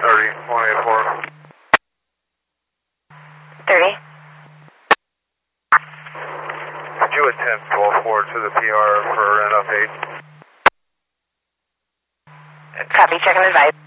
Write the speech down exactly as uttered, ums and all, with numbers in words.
thirty, one eight four. thirty. Could you attempt twelve four to the P R for an update? Copy, check and advise.